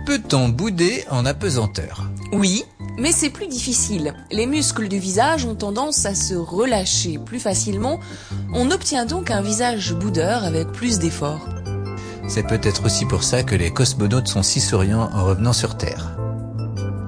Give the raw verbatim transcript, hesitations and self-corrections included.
Peut-on bouder en apesanteur ? Oui, mais c'est plus difficile. Les muscles du visage ont tendance à se relâcher plus facilement. On obtient donc un visage boudeur avec plus d'effort. C'est peut-être aussi pour ça que les cosmonautes sont si souriants en revenant sur Terre.